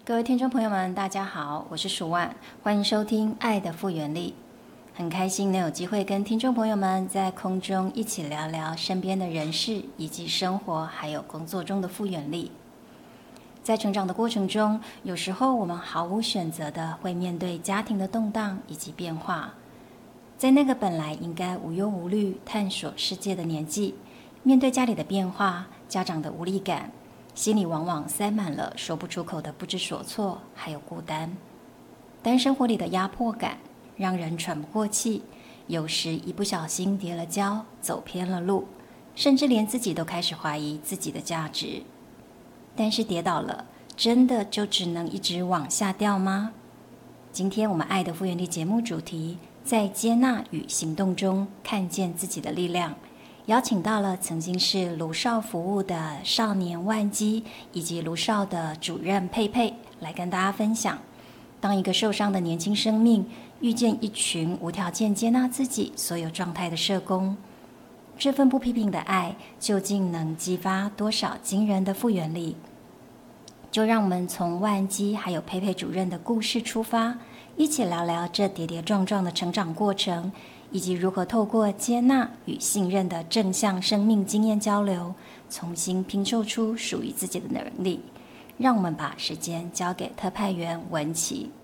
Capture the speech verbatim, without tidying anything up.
各位听众朋友们，大家好，我是舒万，欢迎收听《爱的复原力》。很开心能有机会跟听众朋友们在空中一起聊聊身边的人事，以及生活还有工作中的复原力。在成长的过程中，有时候我们毫无选择的会面对家庭的动荡以及变化。在那个本来应该无忧无虑探索世界的年纪，面对家里的变化，家长的无力感，心里往往塞满了说不出口的不知所措，还有孤单。但生活里的压迫感让人喘不过气，有时一不小心跌了跤，走偏了路，甚至连自己都开始怀疑自己的价值。但是跌倒了，真的就只能一直往下掉吗？今天我们爱的复原力节目主题，在接纳与行动中看见自己的力量，邀请到了曾经是卢少服务的少年万基，以及卢少的主任佩佩，来跟大家分享，当一个受伤的年轻生命遇见一群无条件接纳自己所有状态的社工，这份不批评的爱究竟能激发多少惊人的复原力？就让我们从万基还有佩佩主任的故事出发，一起聊聊这跌跌撞撞的成长过程，以及如何透过接纳与信任的正向生命经验交流，重新拼凑出属于自己的能力。让我们把时间交给特派员文琪。